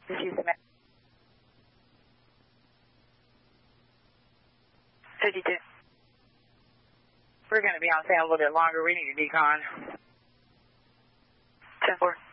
52. We're going to be on stand a little bit longer. We need a decon. 10-4.